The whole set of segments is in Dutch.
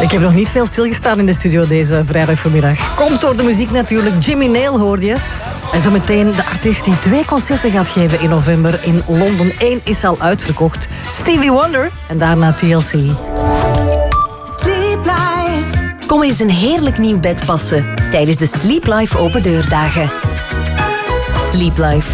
Ik heb nog niet veel stilgestaan in de studio deze vrijdag vanmiddag. Komt door de muziek natuurlijk. Jimmy Nail hoorde je. En zo meteen de artiest die 2 concerten gaat geven in november in Londen. 1 is al uitverkocht. Stevie Wonder en daarna TLC. Sleep Life. Kom eens een heerlijk nieuw bed passen tijdens de Sleep Life open deurdagen. Sleep Life.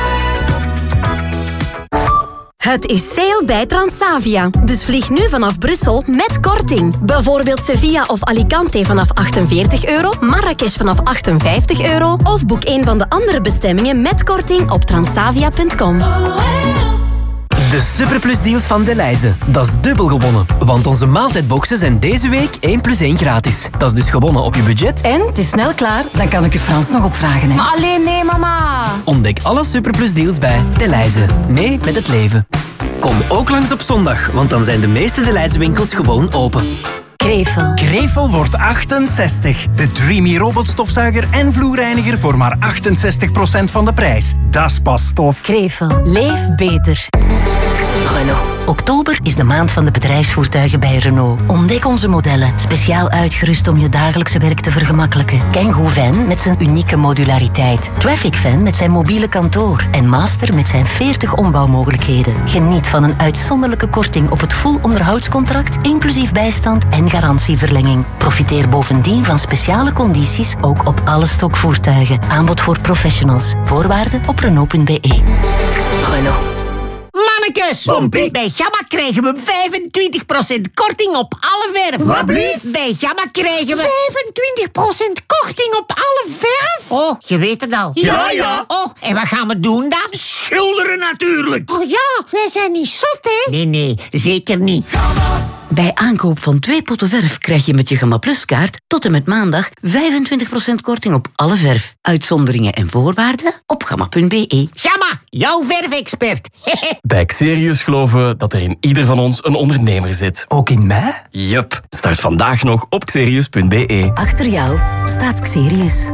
Het is sale bij Transavia. Dus vlieg nu vanaf Brussel met korting. Bijvoorbeeld Sevilla of Alicante vanaf €48, Marrakesh vanaf €58 of boek een van de andere bestemmingen met korting op transavia.com. De Superplus-deals van Delhaize. Dat is dubbel gewonnen. Want onze maaltijdboxen zijn deze week 1 + 1 gratis. Dat is dus gewonnen op je budget. En het is snel klaar, dan kan ik je Frans nog opvragen. Hè? Maar alleen nee, mama. Ontdek alle Superplus-deals bij Delhaize. Mee met het leven. Kom ook langs op zondag, want dan zijn de meeste Delhaize-winkels gewoon open. Krevel. Krevel wordt 68. De Dreamy robotstofzuiger en vloerreiniger voor maar 68% van de prijs. Dat is pas stof. Krevel. Leef beter. Renault. Oktober is de maand van de bedrijfsvoertuigen bij Renault. Ontdek onze modellen, speciaal uitgerust om je dagelijkse werk te vergemakkelijken. Kangoo Van met zijn unieke modulariteit. Traffic Van met zijn mobiele kantoor. En Master met zijn 40 ombouwmogelijkheden. Geniet van een uitzonderlijke korting op het full onderhoudscontract, inclusief bijstand en garantieverlenging. Profiteer bovendien van speciale condities, ook op alle stokvoertuigen. Aanbod voor professionals. Voorwaarden op Renault.be. Renault. Mannekes, bij Gamma krijgen we 25% korting op alle verf. Wat blieft? Bij Gamma krijgen we 25% korting op alle verf. Oh, je weet het al. Ja. Oh, en wat gaan we doen dan? Schilderen natuurlijk. Oh ja, wij zijn niet zot, hè? Nee, zeker niet. Bij aankoop van 2 potten verf krijg je met je Gamma Plus kaart tot en met maandag 25% korting op alle verf. Uitzonderingen en voorwaarden op gamma.be. Gamma, jouw verfexpert. Bij Xerius geloven we dat er in ieder van ons een ondernemer zit. Ook in mij? Yup. Start vandaag nog op xerius.be. Achter jou staat Xerius.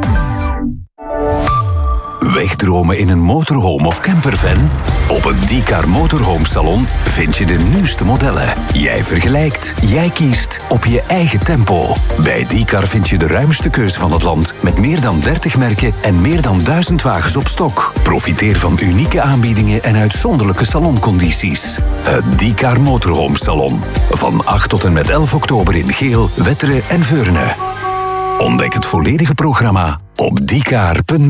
Wegdromen in een motorhome of campervan? Op het D-Car Motorhome Salon vind je de nieuwste modellen. Jij vergelijkt, jij kiest op je eigen tempo. Bij D-Car vind je de ruimste keuze van het land met meer dan 30 merken en meer dan 1000 wagens op stok. Profiteer van unieke aanbiedingen en uitzonderlijke saloncondities. Het D-Car Motorhome Salon. Van 8 tot en met 11 oktober in Geel, Wetteren en Veurne. Ontdek het volledige programma op dcar.be.